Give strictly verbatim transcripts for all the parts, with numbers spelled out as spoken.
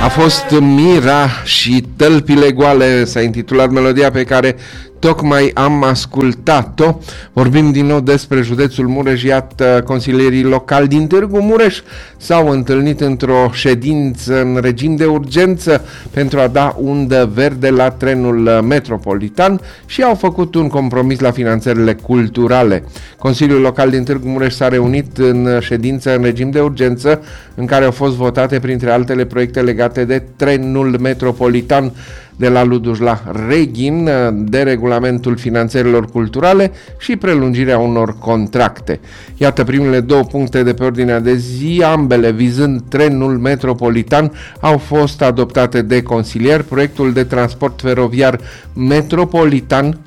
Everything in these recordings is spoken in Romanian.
A fost Mira și Tălpile Goale, s-a intitulat melodia pe care tocmai am ascultat-o. Vorbim din nou despre județul Mureș. Iată, consilierii locali din Târgu Mureș s-au întâlnit într-o ședință în regim de urgență pentru a da undă verde la trenul metropolitan și au făcut un compromis la finanțările culturale. Consiliul local din Târgu Mureș s-a reunit în ședință în regim de urgență, în care au fost votate, printre altele, proiecte legate de trenul metropolitan de la Luduș la Reghin, de regulamentul finanțărilor culturale și prelungirea unor contracte. Iată primele două puncte de pe ordinea de zi, ambele vizând trenul metropolitan, au fost adoptate de consilieri. Proiectul de transport feroviar metropolitan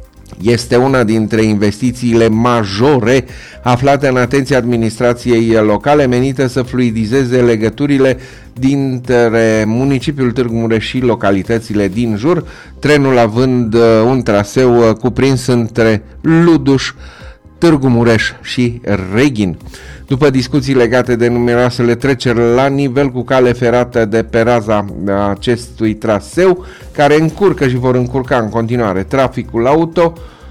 este una dintre investițiile majore aflate în atenția administrației locale, menită să fluidizeze legăturile dintre municipiul Târgu Mureș și localitățile din jur, trenul având un traseu cuprins între Luduș, Târgu Mureș și Reghin. După discuții legate de numeroasele treceri la nivel cu cale ferată de pe raza acestui traseu, care încurcă și vor încurca în continuare traficul auto,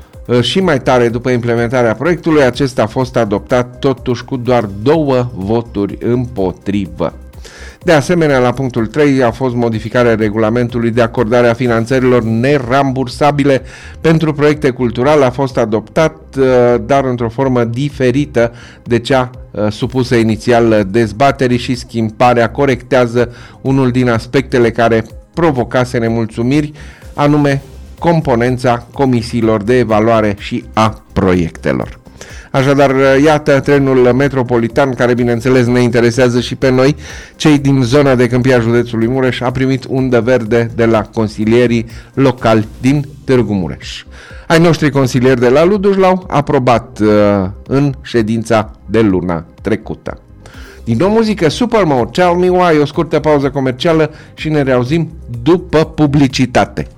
și mai tare după implementarea proiectului, acesta a fost adoptat totuși cu doar două voturi împotrivă. De asemenea, la punctul trei a fost modificarea regulamentului de acordare a finanțărilor nerambursabile pentru proiecte culturale. A fost adoptat, dar într-o formă diferită de cea supusă inițial dezbaterii, și schimbarea corectează unul din aspectele care provocase nemulțumiri, anume componența comisiilor de evaluare și a proiectelor. Așadar, iată, trenul metropolitan, care bineînțeles ne interesează și pe noi, cei din zona de câmpie a județului Mureș, a primit undă verde de la consilierii locali din Târgu Mureș. Ai noștri consilieri de la Luduș l-au aprobat uh, în ședința de luna trecută. Din nou muzică, Supermode, Tell Me Why, o scurtă pauză comercială și ne reauzim după publicitate.